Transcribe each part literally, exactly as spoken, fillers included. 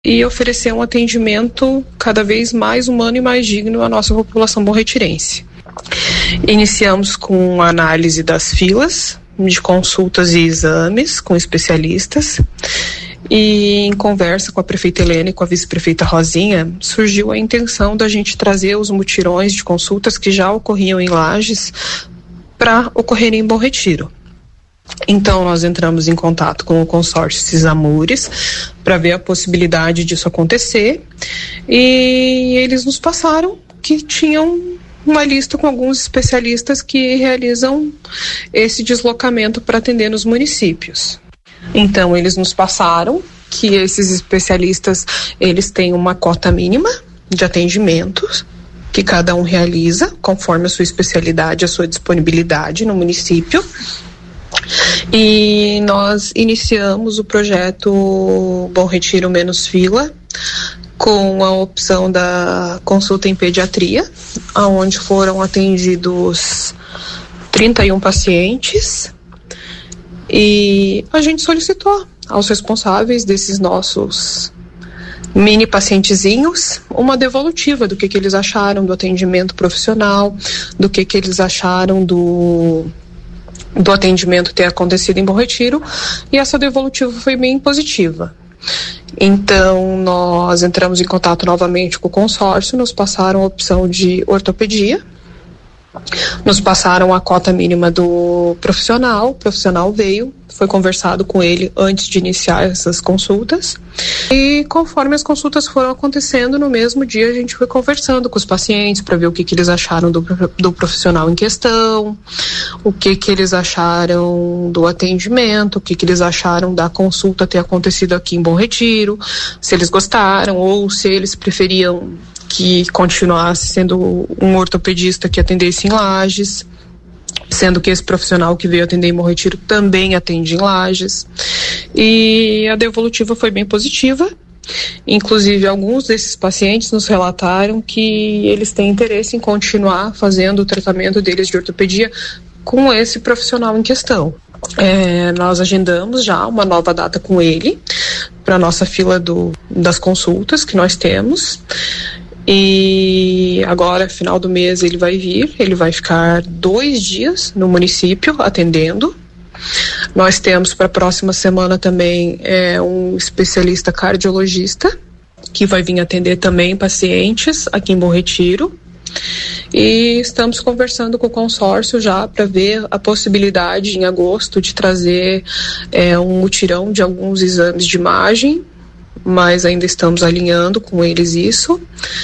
e oferecer um atendimento cada vez mais humano e mais digno à nossa população bonretirense. Iniciamos com a análise das filas de consultas e exames com especialistas, e em conversa com a prefeita Helena e com a vice-prefeita Rosinha, surgiu a intenção da gente trazer os mutirões de consultas que já ocorriam em Lages para ocorrerem em Bom Retiro. Então, nós entramos em contato com o consórcio Cisamures para ver a possibilidade disso acontecer, e eles nos passaram que tinham uma lista com alguns especialistas que realizam esse deslocamento para atender nos municípios. Então, eles nos passaram que esses especialistas, eles têm uma cota mínima de atendimentos que cada um realiza conforme a sua especialidade, a sua disponibilidade no município. E nós iniciamos o projeto Bom Retiro Menos Fila com a opção da consulta em pediatria, onde foram atendidos trinta e um pacientes, e a gente solicitou aos responsáveis desses nossos mini pacientezinhos uma devolutiva do que, que eles acharam do atendimento profissional, do que, que eles acharam do do atendimento ter acontecido em Bom Retiro, e essa devolutiva foi bem positiva. Então, nós entramos em contato novamente com o consórcio, nos passaram a opção de ortopedia, nos passaram a cota mínima do profissional, o profissional veio, foi conversado com ele antes de iniciar essas consultas, e conforme as consultas foram acontecendo, no mesmo dia a gente foi conversando com os pacientes para ver o que, que eles acharam do, do profissional em questão, o que, que eles acharam do atendimento, o que, que eles acharam da consulta ter acontecido aqui em Bom Retiro, se eles gostaram ou se eles preferiam que continuasse sendo um ortopedista que atendesse em Lages, sendo que esse profissional que veio atender em Bom Retiro também atende em Lages. E a devolutiva foi bem positiva. Inclusive, alguns desses pacientes nos relataram que eles têm interesse em continuar fazendo o tratamento deles de ortopedia com esse profissional em questão. É, nós agendamos já uma nova data com ele para a nossa fila do, das consultas que nós temos. E agora, final do mês, ele vai vir, ele vai ficar dois dias no município atendendo. Nós temos para a próxima semana também é, um especialista cardiologista que vai vir atender também pacientes aqui em Bom Retiro. E estamos conversando com o consórcio já para ver a possibilidade em agosto de trazer é, um mutirão de alguns exames de imagem, mas ainda estamos alinhando com eles isso,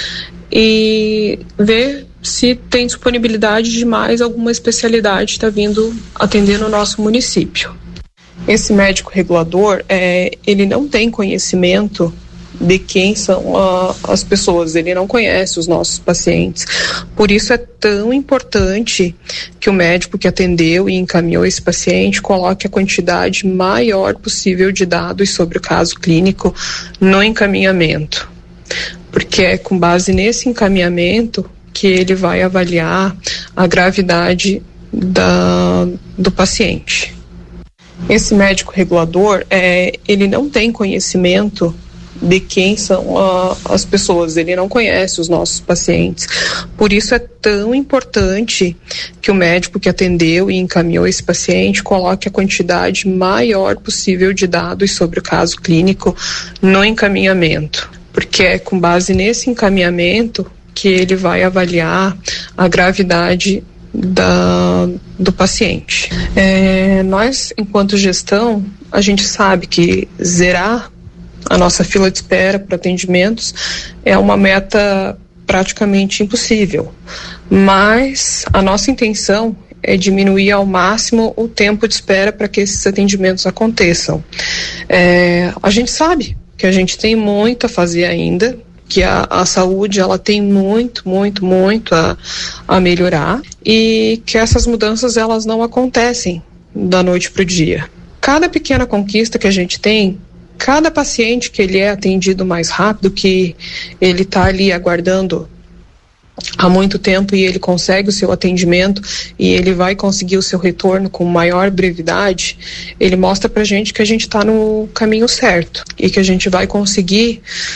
e ver se tem disponibilidade de mais alguma especialidade que está vindo atender no nosso município. Esse médico regulador, é, ele não tem conhecimento de quem são a, as pessoas, ele não conhece os nossos pacientes. Por isso é tão importante que o médico que atendeu e encaminhou esse paciente coloque a quantidade maior possível de dados sobre o caso clínico no encaminhamento, porque é com base nesse encaminhamento que ele vai avaliar a gravidade da, do paciente. Esse médico regulador, é, ele não tem conhecimento de quem são a, as pessoas, ele não conhece os nossos pacientes. Por isso é tão importante que o médico que atendeu e encaminhou esse paciente coloque a quantidade maior possível de dados sobre o caso clínico no encaminhamento, porque é com base nesse encaminhamento que ele vai avaliar a gravidade da, do paciente. É, nós, enquanto gestão, a gente sabe que zerar a nossa fila de espera para atendimentos é uma meta praticamente impossível, mas a nossa intenção é diminuir ao máximo o tempo de espera para que esses atendimentos aconteçam. É, a gente sabe que a gente tem muito a fazer ainda, que a, a saúde ela tem muito, muito, muito a, a melhorar, e que essas mudanças elas não acontecem da noite para o dia. Cada pequena conquista que a gente tem, cada paciente que ele é atendido mais rápido, que ele está ali aguardando há muito tempo e ele consegue o seu atendimento e ele vai conseguir o seu retorno com maior brevidade, ele mostra pra gente que a gente está no caminho certo e que a gente vai conseguir